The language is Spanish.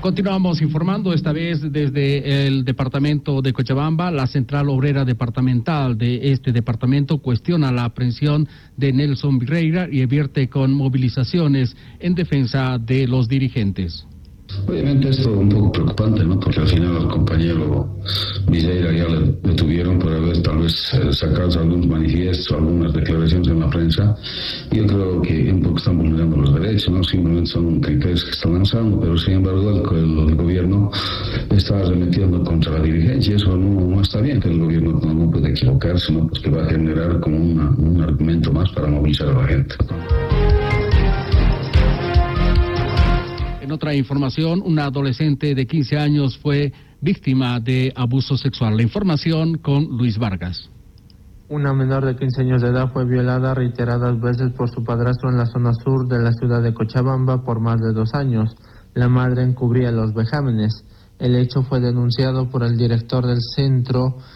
Continuamos informando, esta vez desde el departamento de Cochabamba. La Central Obrera Departamental de este departamento cuestiona la aprehensión de Nelson Virreira y advierte con movilizaciones en defensa de los dirigentes. Obviamente esto es un poco preocupante, ¿no? Porque al final al compañero Viseira ya le detuvieron por haber tal vez sacado algunos manifiestos, algunas declaraciones en la prensa. Yo creo que un poco están vulnerando los derechos, ¿no? Simplemente son criterios que están lanzando, pero sin embargo el gobierno está arremetiendo contra la dirigencia. Eso no está bien, que el gobierno no puede equivocarse, ¿no? Porque va a generar como un argumento más para movilizar a la gente. En otra información, una adolescente de 15 años fue víctima de abuso sexual. La información con Luis Vargas. Una menor de 15 años de edad fue violada reiteradas veces por su padrastro en la zona sur de la ciudad de Cochabamba por más de 2 años. La madre encubría los vejámenes. El hecho fue denunciado por el director del centro